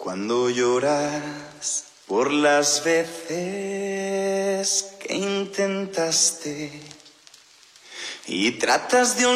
Cuando lloras por las veces que intentaste y tratas de